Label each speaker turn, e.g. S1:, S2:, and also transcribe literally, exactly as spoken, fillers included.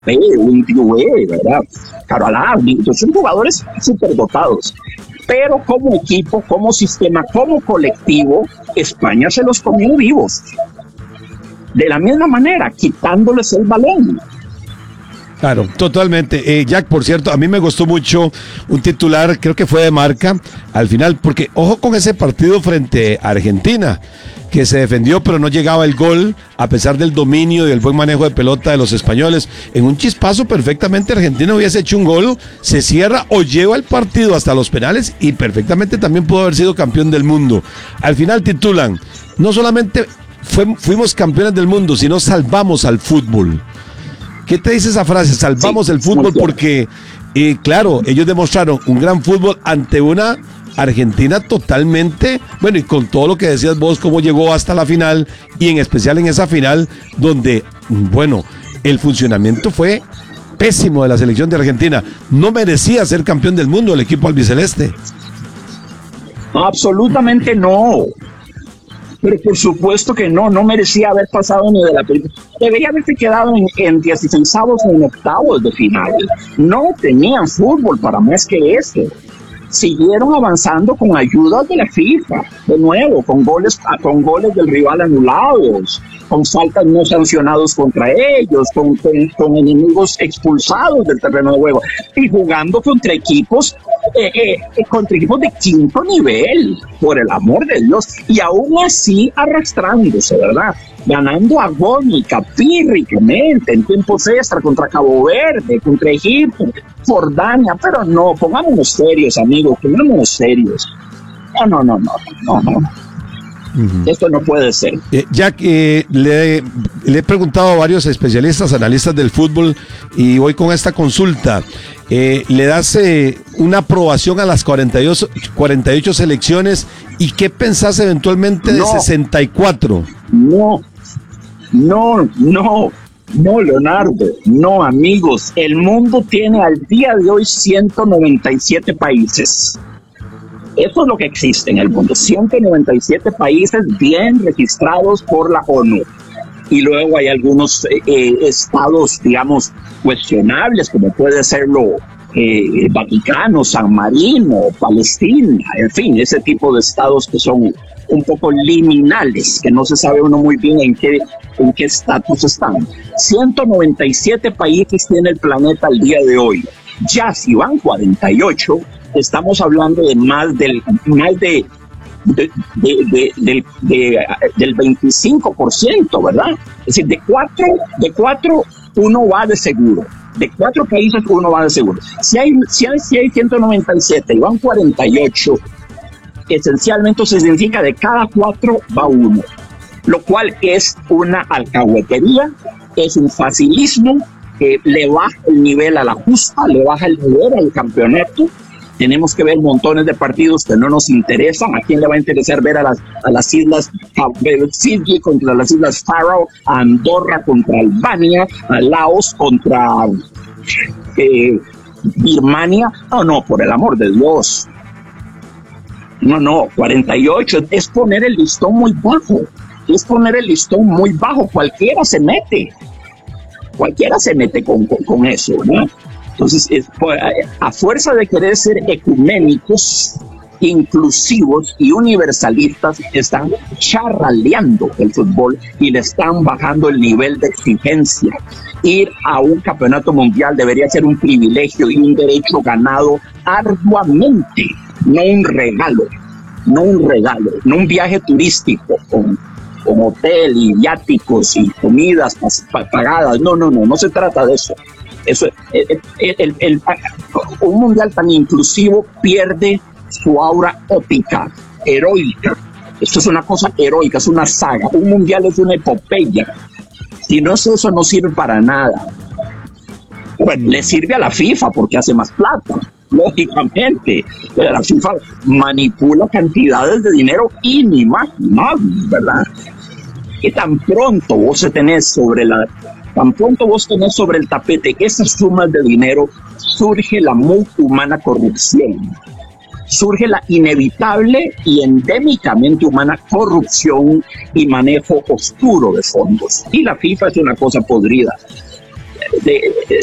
S1: Mbappé, un Due, ¿verdad? Carvalho, son jugadores superdotados. Pero como equipo, como sistema, como colectivo, España se los comió vivos. De la misma manera, quitándoles el balón.
S2: Claro, totalmente. Eh, Jack, por cierto, a mí me gustó mucho un titular, creo que fue de Marca, al final, porque ojo con ese partido frente a Argentina, que se defendió pero no llegaba el gol, a pesar del dominio y el buen manejo de pelota de los españoles. En un chispazo perfectamente Argentina hubiese hecho un gol, se cierra o lleva el partido hasta los penales y perfectamente también pudo haber sido campeón del mundo. Al final titulan, no solamente fue, fuimos campeones del mundo, sino salvamos al fútbol. ¿Qué te dice esa frase? Salvamos sí, el fútbol porque, eh, claro, ellos demostraron un gran fútbol ante una Argentina totalmente, bueno, y con todo lo que decías vos, cómo llegó hasta la final, y en especial en esa final, donde, bueno, el funcionamiento fue pésimo de la selección de Argentina. No merecía ser campeón del mundo el equipo albiceleste.
S1: Absolutamente no. Pero por supuesto que no, no merecía haber pasado ni de la primera. Debería haberse quedado en, en dieciseisavos o en octavos de final. No tenían fútbol para más que eso. Siguieron avanzando con ayuda de la FIFA, de nuevo, con goles, con goles del rival anulados, con faltas no sancionados contra ellos, con, con, con enemigos expulsados del terreno de juego, y jugando contra equipos, eh, eh, contra equipos de quinto nivel, por el amor de Dios, y aún así arrastrándose, ¿verdad? Ganando agónica, pírricamente, en tiempos extra contra Cabo Verde, contra Egipto, Jordania, pero no, pongámonos serios, amigos, pongámonos serios. No, no, no, no, no, no. Uh-huh. Esto no puede ser.
S2: Eh, Jack, eh, le, le he preguntado a varios especialistas, analistas del fútbol, y voy con esta consulta. Eh, ¿Le das eh, una aprobación a las cuarenta y dos, cuarenta y ocho selecciones? ¿Y qué pensás eventualmente de no, sesenta y cuatro?
S1: No, no, no, no, Leonardo, no, amigos. El mundo tiene al día de hoy ciento noventa y siete países. Eso es lo que existe en el mundo, ciento noventa y siete países bien registrados por la ONU. Y luego hay algunos eh, eh, estados, digamos, cuestionables, como puede serlo eh, Vaticano, San Marino, Palestina, en fin, ese tipo de estados que son un poco liminales, que no se sabe uno muy bien en qué en qué estatus están. ciento noventa y siete países tiene el planeta al día de hoy. Ya si van cuarenta y ocho, estamos hablando de más del más de De, de, de, de, de, del veinticinco por ciento, ¿verdad? Es decir, de cuatro, de cuatro uno va de seguro. De cuatro países uno va de seguro. Si hay, si hay, si hay ciento noventa y siete y van cuarenta y ocho, esencialmente se significa de cada cuatro va uno. Lo cual es una alcahuetería, es un facilismo que le baja el nivel a la justa, le baja el nivel al campeonato. Tenemos que ver montones de partidos que no nos interesan. ¿A quién le va a interesar ver a las, a las islas Fiji contra las islas Faroe, a Andorra contra Albania, a Laos contra eh, Birmania? No, no, por el amor de Dios. No, no, cuarenta y ocho es poner el listón muy bajo. Es poner el listón muy bajo. Cualquiera se mete. Cualquiera se mete con, con, con eso, ¿no? Entonces, es, a fuerza de querer ser ecuménicos, inclusivos y universalistas, están charraleando el fútbol y le están bajando el nivel de exigencia. Ir a un campeonato mundial debería ser un privilegio y un derecho ganado arduamente, no un regalo, no un regalo, no un viaje turístico con, con hotel y viáticos y comidas pagadas. No, no, no, no se trata de eso. Eso, el, el, el, el, un mundial tan inclusivo pierde su aura épica, heroica. Esto es una cosa heroica, es una saga. Un mundial es una epopeya. Si no es eso, no sirve para nada. Bueno, le sirve a la FIFA porque hace más plata, lógicamente. Pero la FIFA manipula cantidades de dinero inimaginables, ¿verdad? Que tan pronto vos se tenés sobre la Tan pronto vos tenés sobre el tapete esas sumas de dinero, surge la muy humana corrupción. Surge la inevitable y endémicamente humana corrupción y manejo oscuro de fondos. Y la FIFA es una cosa podrida. de,